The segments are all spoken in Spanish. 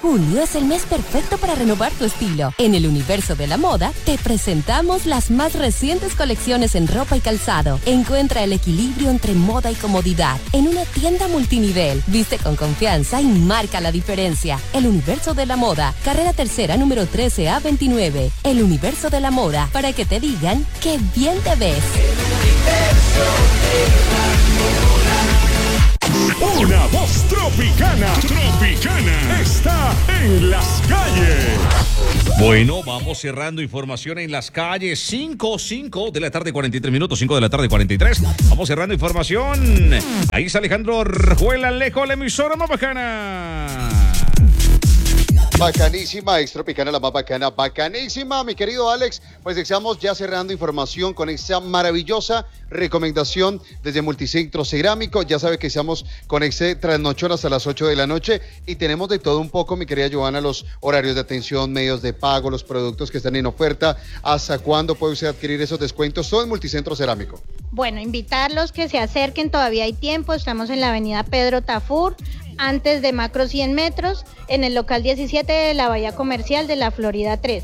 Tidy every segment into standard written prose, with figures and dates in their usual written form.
Junio es el mes perfecto para renovar tu estilo. En el universo de la moda, te presentamos las más recientes colecciones en ropa y calzado. Encuentra el equilibrio entre moda y comodidad en una tienda multinivel. Viste con confianza y marca la diferencia. El universo de la moda, carrera tercera, número 13A29. El universo de la moda, para que te digan qué bien te ves. Una voz tropicana está en las calles. Bueno, vamos cerrando información en las calles. 5 de la tarde, 43 minutos, 5 de la tarde, 43. Vamos cerrando información. Ahí está Alejandro Arjuela Alejo, la emisora más bacana. Bacanísima, extropicana, la más bacana, bacanísima, mi querido Alex. Pues estamos ya cerrando información con esta maravillosa recomendación desde Multicentro Cerámico. Ya sabe que estamos con este trasnochón hasta las 8 de la noche y tenemos de todo un poco, mi querida Johanna, los horarios de atención, medios de pago, los productos que están en oferta, hasta cuándo puede usted adquirir esos descuentos, todo en Multicentro Cerámico. Bueno, invitarlos que se acerquen, todavía hay tiempo, estamos en la avenida Pedro Tafur, antes de Macro 100 metros, en el local 17 de la Bahía Comercial de la Florida 3.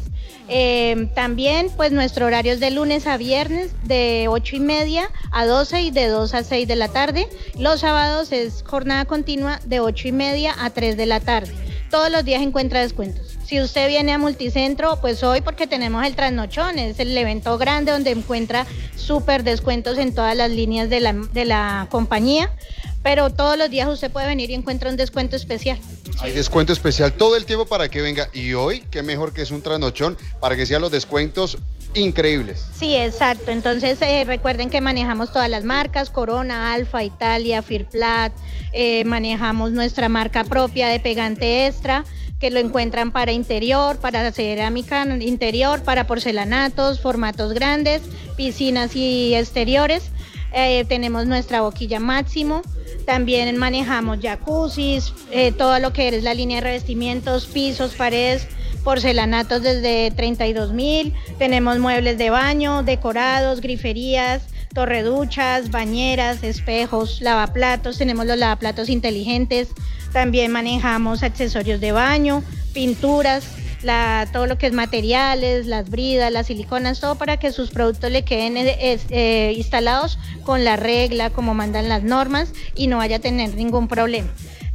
También, pues nuestro horario es de lunes a viernes, de 8:30 a 12 y de 2 a 6 de la tarde. Los sábados es jornada continua de 8:30 a 3 de la tarde. Todos los días encuentra descuentos. Si usted viene a Multicentro, pues hoy porque tenemos el trasnochón, es el evento grande donde encuentra súper descuentos en todas las líneas de la compañía. Pero todos los días usted puede venir y encuentra un descuento especial. Hay descuento especial todo el tiempo para que venga. Y hoy, qué mejor que es un trasnochón para que sean los descuentos increíbles. Sí, exacto. Entonces recuerden que manejamos todas las marcas, Corona, Alfa, Italia, Firplat, manejamos nuestra marca propia de pegante extra, que lo encuentran para interior, para cerámica interior, para porcelanatos, formatos grandes, piscinas y exteriores. Tenemos nuestra boquilla máximo. También manejamos jacuzzis, todo lo que es la línea de revestimientos, pisos, paredes, porcelanatos desde 32,000. Tenemos muebles de baño, decorados, griferías, torreduchas, bañeras, espejos, lavaplatos. Tenemos los lavaplatos inteligentes. También manejamos accesorios de baño, pinturas, todo lo que es materiales, las bridas, las siliconas, todo para que sus productos le queden instalados con la regla, como mandan las normas, y no vaya a tener ningún problema.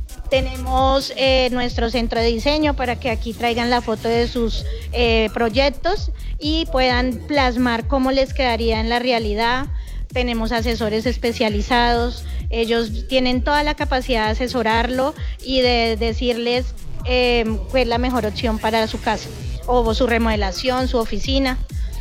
Tenemos nuestro centro de diseño para que aquí traigan la foto de sus proyectos y puedan plasmar cómo les quedaría en la realidad. Tenemos asesores especializados, ellos tienen toda la capacidad de asesorarlo y de decirles cuál es la mejor opción para su casa o su remodelación, su oficina.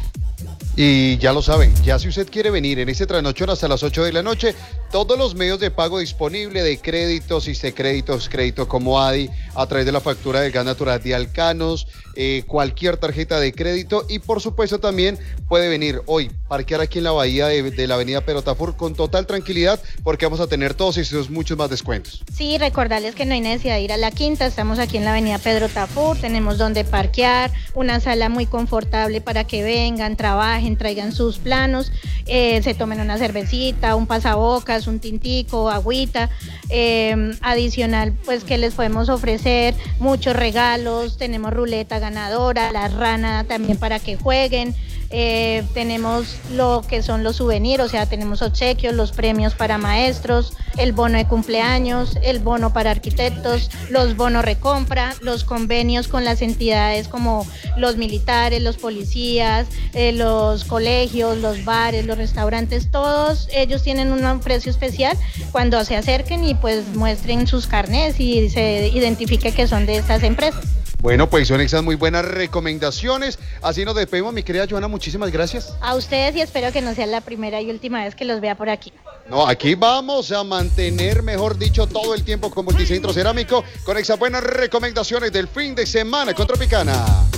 Y ya lo saben, ya si usted quiere venir en este trasnochón hasta las 8 de la noche, todos los medios de pago disponibles de créditos, crédito como ADI, a través de la factura de gas natural de Alcanos, cualquier tarjeta de crédito, y por supuesto también puede venir hoy, parquear aquí en la bahía de la avenida Pedro Tafur con total tranquilidad, porque vamos a tener todos estos muchos más descuentos. Sí, recordarles que no hay necesidad de ir a la Quinta, estamos aquí en la avenida Pedro Tafur, tenemos donde parquear, una sala muy confortable para que vengan, trabajen, traigan sus planos, se tomen una cervecita, un pasabocas, un tintico, agüita, adicional pues que les podemos ofrecer muchos regalos, tenemos ruleta ganadora, la rana también para que jueguen. Tenemos lo que son los souvenirs, o sea, tenemos obsequios, los premios para maestros, el bono de cumpleaños, el bono para arquitectos, los bonos recompra, los convenios con las entidades como los militares, los policías, los colegios, los bares, los restaurantes, todos ellos tienen un precio especial cuando se acerquen y pues muestren sus carnets y se identifique que son de estas empresas. Bueno, pues son esas muy buenas recomendaciones. Así nos despedimos, mi querida Johanna, muchísimas gracias. A ustedes, y espero que no sea la primera y última vez que los vea por aquí. No, aquí vamos a mantener, mejor dicho, todo el tiempo con Multicentro Cerámico, con esas buenas recomendaciones del fin de semana con Tropicana.